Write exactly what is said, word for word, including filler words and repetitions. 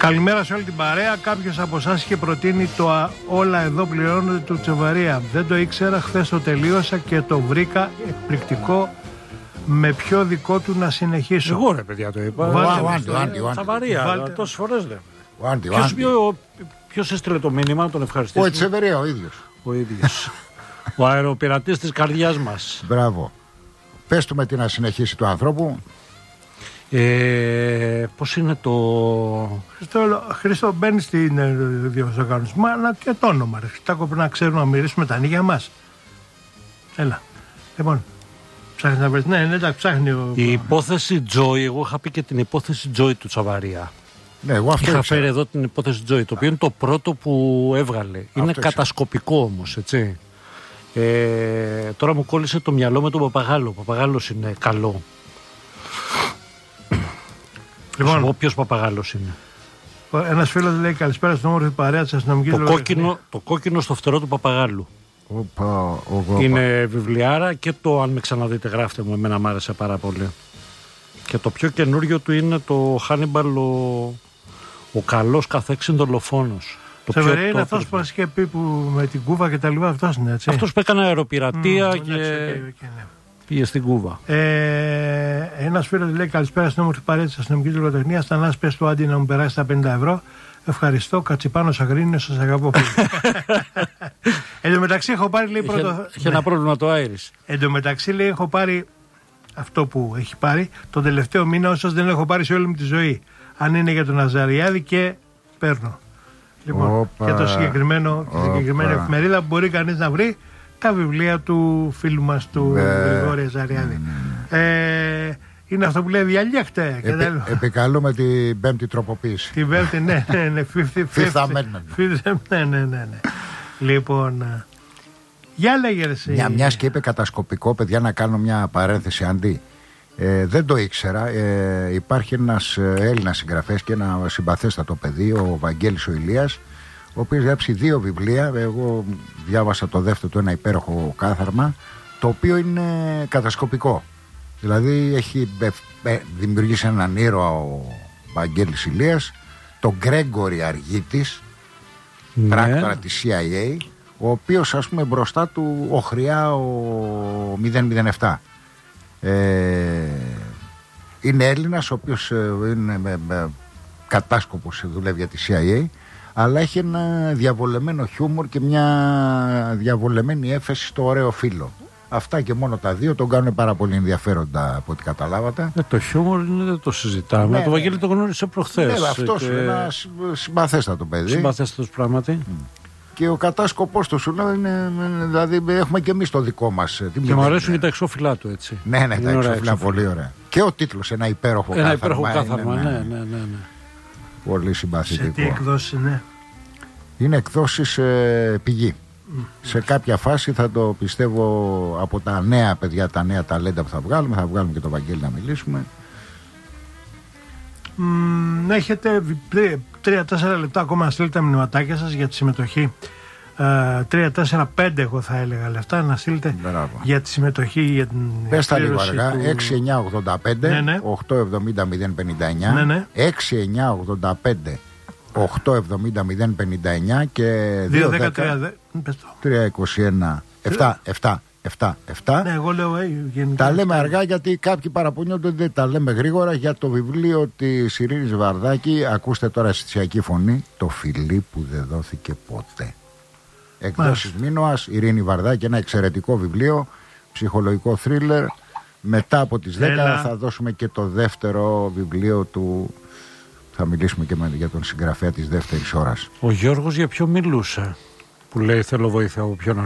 Καλημέρα σε όλη την παρέα. Κάποιος από εσάς είχε προτείνει το α, όλα εδώ πληρώνονται του Τσεβαρία. Δεν το ήξερα, χθες το τελείωσα και το βρήκα εκπληκτικό. Με ποιο δικό του να συνεχίσω. Εγώ ρε παιδιά το είπα. Τσαβαρία, τόσες φορές λέμε. Ποιος έστειλε το μήνυμα, τον ευχαριστήσουμε? Ο Τσεβαρία ο ίδιος. Ο ίδιος. Ο αεροπειρατής της καρδιάς μας. Μπράβο. Πες του με τι να συνεχίσει του ανθρώπου. Ε, πώς είναι το... Χριστό, Χριστό μπαίνει στην διοργανισμό και το όνομα. Χριστάκο, πρέπει να ξέρουμε να μυρίσουμε τα νύχια μας. Έλα. Λοιπόν, ψάχνει να βρεις. Ναι, ναι, τα ψάχνει ο... Η υπόθεση Joy, εγώ είχα πει και την υπόθεση Joy του Τσαβαρία. Ναι, εγώ αυτό είχα ήξερα. φέρει εδώ την υπόθεση Joy, το οποίο είναι το πρώτο που έβγαλε. Αυτό είναι ήξερα. κατασκοπικό όμως, έτσι. Ε, τώρα μου κόλλησε το μυαλό με τον Παπαγάλο. Ο Παπαγάλος είναι καλό. Λοιπόν, ποιος Παπαγάλος είναι? Ένας φίλος λέει καλησπέρα στην όμορφη παρέα της αστυνομικής το κόκκινο, το κόκκινο στο φτερό του Παπαγάλου. Οπα, οπα. Είναι βιβλιάρα και το αν με ξαναδείτε γράφτε μου, εμένα μ' άρεσε πάρα πολύ. Και το πιο καινούριο του είναι το Χάνιμπαλ, ο, ο καλός καθέξιν δολοφόνος. Σεβερέ είναι αυτός που είχε πει που με την Κούβα και τα λοιπά, αυτός είναι, έτσι. Αυτός που έκανε αεροπειρατεία mm, και okay, okay, ναι. πήγε στην Κούβα. Ε, ένας φίλος λέει καλησπέρα στην όμορφη παρέα της αστυνομικής λογοτεχνίας. Θα να πες του Άντι να μου περάσει τα πενήντα ευρώ. Ευχαριστώ, Κατσιπάνος Αγρίνιος, σας αγαπώ πολύ. Εν τω μεταξύ έχω πάρει, λέει, είχε, πρώτο... Είχε ένα πρόβλημα το Άιρις. Εν τω μεταξύ, λέει, έχω πάρει αυτό που έχει πάρει τον τελευταίο μήνα, όσος δεν έχω πάρει σε όλη μου τη ζωή. Αν είναι για τον Αζαριάδη και παίρνω. Λοιπόν, Οπα, και το συγκεκριμένο, τη συγκεκριμένη εφημερίδα που μπορεί κανείς να βρει τα βιβλία του φίλου μας του Γρηγόρη Αζαριάδη. Ε, είναι αυτό που λέει διαλέχτε. Επι, επικαλούμε την πέμπτη τροποποίηση. Την πέμπτη, ναι, ναι, ναι. Fifth Amendment. Ναι, ναι, ναι. Λοιπόν, για λέγε εσύ. Μια, μιας και είπε κατασκοπικό, παιδιά, να κάνω μια παρένθεση αντί. Ε, δεν το ήξερα. Ε, υπάρχει ένας Έλληνας συγγραφέας και ένα συμπαθέστατο παιδί, ο Βαγγέλης ο Ηλίας, ο οποίος γράψει δύο βιβλία. Εγώ διάβασα το δεύτερο του, ένα υπέροχο κάθαρμα, το οποίο είναι κατασκοπικό. Δηλαδή έχει ε, δημιουργήσει έναν ήρωα ο Βαγγέλης Ηλίας, τον Γκρέγκορη Αργίτης, ναι, πράκτορα της σι άι έι, ο οποίος, ας πούμε, μπροστά του οχριά ο μηδέν μηδέν επτά. Ε, είναι Έλληνας, ο οποίος είναι με, με, κατάσκοπος, δουλεύει για τη σι άι έι, αλλά έχει ένα διαβολεμένο χιούμορ και μια διαβολεμένη έφεση στο ωραίο φίλο. Αυτά και μόνο τα δύο τον κάνουν πάρα πολύ ενδιαφέροντα, από ό,τι καταλάβατε. Ε, το χιούμορ είναι, δεν το συζητάμε. Ναι, το Βαγγέλη το γνώρισε προχθές. Ναι, αυτός και... είναι ένα συμπαθέστατο παιδί. Συμπαθέστατος πράγματι. Mm. Και ο κατάσκοπος του σου λέω είναι, δηλαδή έχουμε και εμείς το δικό μας. Και μου αρέσουν και τα εξώφυλλά του, έτσι. Ναι, ναι, τα εξώφυλλα πολύ ωραία. Και ο τίτλος, ένα υπέροχο ένα κάθαρμα. Ένα υπέροχο κάθαρμα, ναι, ναι, ναι, ναι. Πολύ συμπαθητικό. Σε τι εκδόσεις είναι? Είναι εκδόσεις ε, πηγή. Mm. Σε κάποια φάση θα το πιστεύω από τα νέα παιδιά, τα νέα ταλέντα που θα βγάλουμε, θα βγάλουμε και το Βαγγέλη να μιλήσουμε. Mm, έχετε τρία τέσσερα λεπτά ακόμα να στείλετε τα μηνυματάκια σας για τη συμμετοχή. τρία τέσσερα πέντε εγώ θα έλεγα λεφτά να στείλετε. Μπράβο. Για τη συμμετοχή, για την πες τα λίγο αργά. του... έξι εννιά ογδόντα πέντε, ναι, ναι. οκτακόσια εβδομήντα μηδέν πενήντα εννιά, ναι, ναι. έξι εννιά ογδόντα πέντε, οκτακόσια εβδομήντα μηδέν πενήντα εννιά και δύο δέκα τρία είκοσι ένα επτά επτά επτά επτά. Ναι, εγώ λέω, ε, τα λέμε αργά γιατί κάποιοι παραπονιούνται ότι δεν τα λέμε γρήγορα. Για το βιβλίο της Ειρήνης Βαρδάκη, ακούστε τώρα αισθησιακή φωνή, το φιλί που δεν δόθηκε ποτέ. Εκδόσεις Μίνωας, Ειρήνη Βαρδάκη, ένα εξαιρετικό βιβλίο, ψυχολογικό θρίλερ. Μετά από τις δέκα Έλα. θα δώσουμε και το δεύτερο βιβλίο του. Θα μιλήσουμε και με, για τον συγγραφέα της δεύτερης ώρας. Ο Γιώργος για ποιο μιλούσε, που λέει θέλω βοήθεια από ποιον?